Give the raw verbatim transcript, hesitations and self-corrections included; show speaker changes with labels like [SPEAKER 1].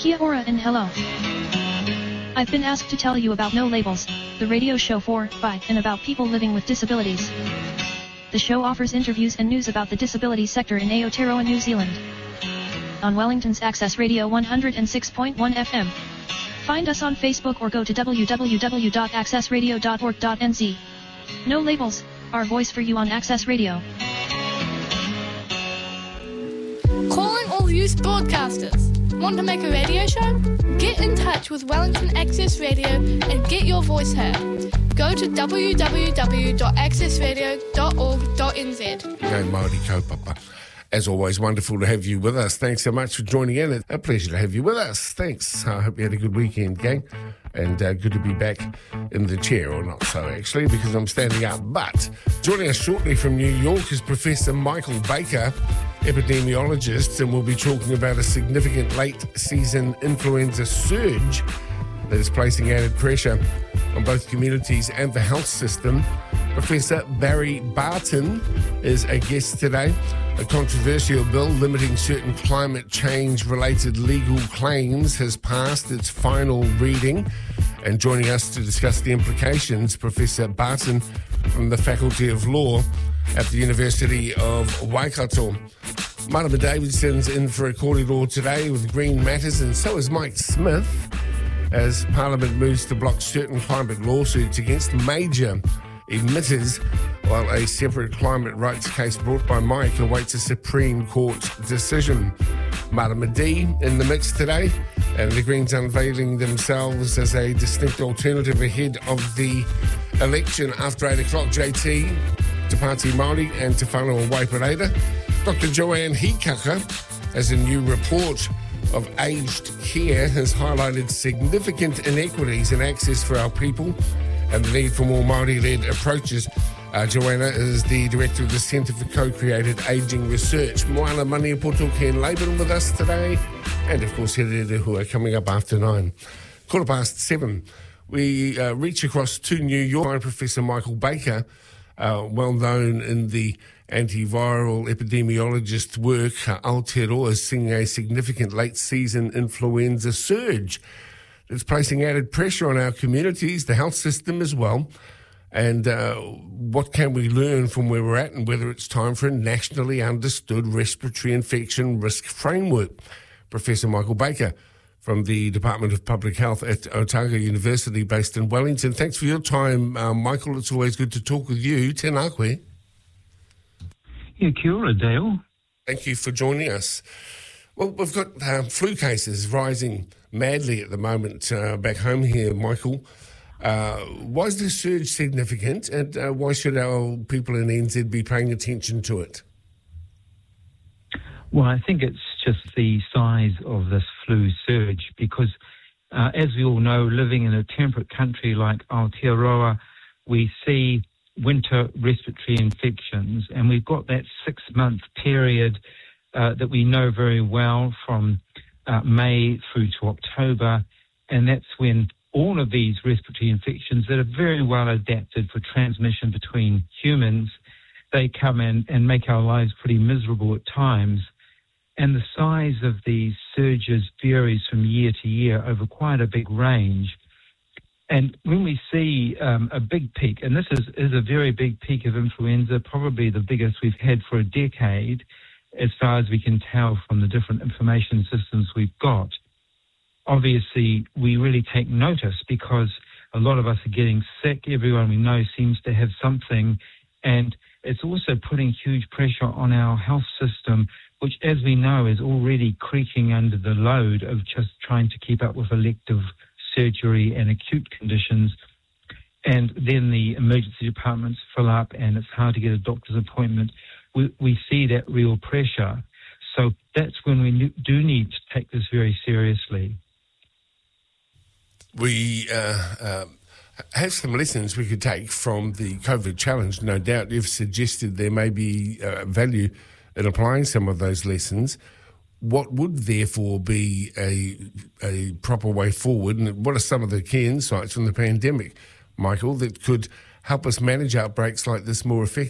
[SPEAKER 1] Kia ora and hello. I've been asked to tell you about No Labels, the radio show for, by, and about people living with disabilities. The show offers interviews and news about the disability sector in Aotearoa, New Zealand. On Wellington's Access Radio one oh six point one F M. Find us on Facebook or go to w w w dot access radio dot org dot n z. No Labels, our voice for you on Access Radio.
[SPEAKER 2] Calling all youth broadcasters. Want to make a radio show? Get in touch with Wellington Access Radio and get your voice heard. Go to w w w dot access radio dot org dot n z.
[SPEAKER 3] Ngai Māori kaupapa. As always, wonderful to have you with us. Thanks so much for joining in. It's a pleasure to have you with us. Thanks. I hope you had a good weekend, gang. And uh, good to be back in the chair, or not so actually, because I'm standing up. But joining us shortly from New York is Professor Michael Baker, epidemiologist, and we'll be talking about a significant late-season influenza surge that is placing added pressure on both communities and the health system. Professor Barry Barton is a guest today. A controversial bill limiting certain climate change-related legal claims has passed its final reading. And joining us to discuss the implications, Professor Barton from the Faculty of Law at the University of Waikato. Marama Davidson's in for a kōrero today with Green Matters, and so is Mike Smith, as Parliament moves to block certain climate lawsuits against major emitters, while a separate climate rights case brought by Mike awaits a Supreme Court decision. Marama D in the mix today, and the Greens unveiling themselves as a distinct alternative ahead of the election after eight o'clock. J T, Te Pāti Māori and Te Whanau Waipareta. Doctor Joanne Hikaka, as a new report of aged care has highlighted significant inequities in access for our people and the need for more Māori-led approaches. Uh, Joanna is the director of the Centre for Co-Created Ageing Research. Moana Maniapoto Ken Laban with us today, and of course Here who are coming up after nine. Quarter past seven. We uh, reach across to New York. Professor Michael Baker, uh, well known in the antiviral epidemiologist work, uh, Aotearoa is seeing a significant late-season influenza surge. It's placing added pressure on our communities, the health system as well. And uh, what can we learn from where we're at, and whether it's time for a nationally understood respiratory infection risk framework? Professor Michael Baker from the Department of Public Health at Otago University, based in Wellington. Thanks for your time, uh, Michael. It's always good to talk with you. Tēnā koe.
[SPEAKER 4] Yeah, kia ora, Dale.
[SPEAKER 3] Thank you for joining us. Well, we've got uh, flu cases rising madly at the moment uh, back home here, Michael. Uh, why is this surge significant, and uh, why should our people in N Z be paying attention to it?
[SPEAKER 4] Well, I think it's just the size of this flu surge because, uh, as we all know, living in a temperate country like Aotearoa, we see winter respiratory infections, and we've got that six-month period uh, that we know very well from uh, May through to October, and that's when all of these respiratory infections that are very well adapted for transmission between humans, they come in and make our lives pretty miserable at times. And the size of these surges varies from year to year over quite a big range. And when we see um, a big peak, and this is, is a very big peak of influenza, probably the biggest we've had for a decade, as far as we can tell from the different information systems we've got. Obviously, we really take notice because a lot of us are getting sick. Everyone we know seems to have something. And it's also putting huge pressure on our health system, which, as we know, is already creaking under the load of just trying to keep up with elective surgery and acute conditions. And then the emergency departments fill up and it's hard to get a doctor's appointment. We, we see that real pressure. So that's when we do need to take this very seriously.
[SPEAKER 3] We uh, uh, have some lessons we could take from the COVID challenge. No doubt you've suggested there may be uh, value in applying some of those lessons. What would therefore be a, a proper way forward, and what are some of the key insights from the pandemic, Michael, that could help us manage outbreaks like this more effectively?